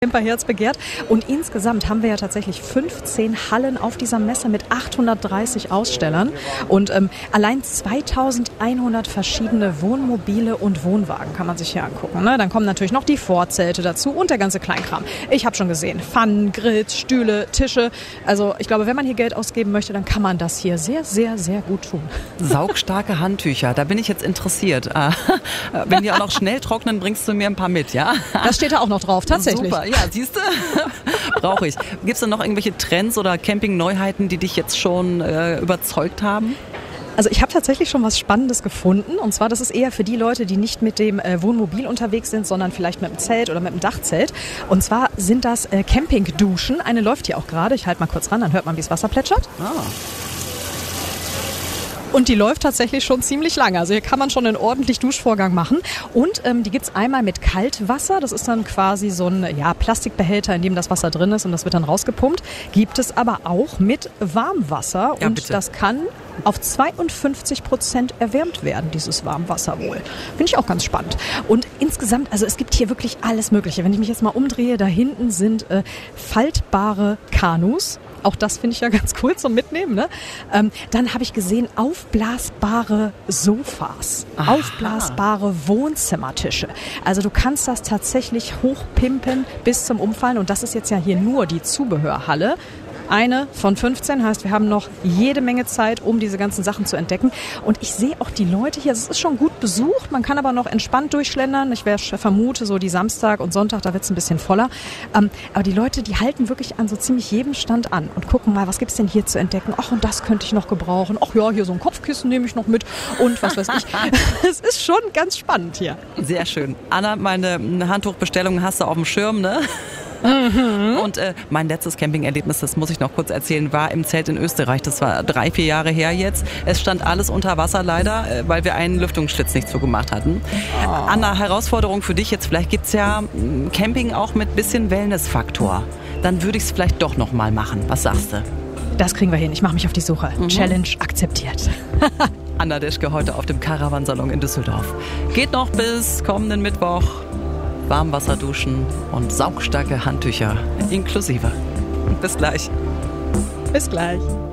Camperherz begehrt. Und insgesamt haben wir ja tatsächlich 15 Hallen auf dieser Messe mit 830 Ausstellern und allein 2100 verschiedene Wohnmobile und Wohnwagen kann man sich hier angucken. Ne? Dann kommen natürlich noch die Vorzelte dazu und der ganze Kleinkram. Ich habe schon gesehen, Pfannen, Grills, Stühle, Tische. Also ich glaube, wenn man hier Geld ausgeben möchte, dann kann man das hier sehr, sehr, sehr gut tun. Saugstarke Handtücher, da bin ich jetzt interessiert. Wenn die auch noch schnell trocknen, bringst du mir ein paar mit, ja? Das steht da auch noch drauf, tatsächlich. Super, ja, siehst du? Brauche ich. Gibt es denn noch irgendwelche Trends oder Camping-Neuheiten, die dich jetzt schon überzeugt haben? Also ich habe tatsächlich schon was Spannendes gefunden. Und zwar, das ist eher für die Leute, die nicht mit dem Wohnmobil unterwegs sind, sondern vielleicht mit dem Zelt oder mit dem Dachzelt. Und zwar sind das Campingduschen. Eine läuft hier auch gerade. Ich halte mal kurz ran, dann hört man, wie das Wasser plätschert. Ah. Und die läuft tatsächlich schon ziemlich lange. Also hier kann man schon einen ordentlich Duschvorgang machen. Und die gibt's einmal mit Kaltwasser. Das ist dann quasi so ein Plastikbehälter, in dem das Wasser drin ist und das wird dann rausgepumpt. Gibt es aber auch mit Warmwasser. Ja, und bitte. Das kann auf 52% erwärmt werden, dieses Warmwasser wohl. Finde ich auch ganz spannend. Und insgesamt, also es gibt hier wirklich alles Mögliche. Wenn ich mich jetzt mal umdrehe, da hinten sind faltbare Kanus. Auch das finde ich ja ganz cool zum Mitnehmen. Ne? Dann habe ich gesehen, aufblasbare Sofas, Aha. aufblasbare Wohnzimmertische. Also du kannst das tatsächlich hochpimpen bis zum Umfallen. Und das ist jetzt ja hier nur die Zubehörhalle. Eine von 15, heißt, wir haben noch jede Menge Zeit, um diese ganzen Sachen zu entdecken. Und ich sehe auch die Leute hier, es ist schon gut besucht, man kann aber noch entspannt durchschlendern. Ich vermute, so die Samstag und Sonntag, da wird es ein bisschen voller. Aber die Leute, die halten wirklich an so ziemlich jedem Stand an und gucken mal, was gibt's denn hier zu entdecken? Ach, und das könnte ich noch gebrauchen. Ach ja, hier so ein Kopfkissen nehme ich noch mit und was weiß ich. Es ist schon ganz spannend hier. Sehr schön. Anna, meine Handtuchbestellung hast du auf dem Schirm, ne? Mhm. Und mein letztes Campingerlebnis, das muss ich noch kurz erzählen, war im Zelt in Österreich. Das war 3-4 Jahre her jetzt. Es stand alles unter Wasser leider, weil wir einen Lüftungsschlitz nicht zugemacht hatten. Oh. Anna, Herausforderung für dich jetzt. Vielleicht gibt's ja Camping auch mit bisschen Wellness-Faktor. Dann würde ich es vielleicht doch noch mal machen. Was sagst du? Das kriegen wir hin. Ich mache mich auf die Suche. Challenge akzeptiert. Anna Deschke heute auf dem Caravansalon in Düsseldorf. Geht noch bis kommenden Mittwoch. Warmwasserduschen und saugstarke Handtücher inklusive. Bis gleich. Bis gleich.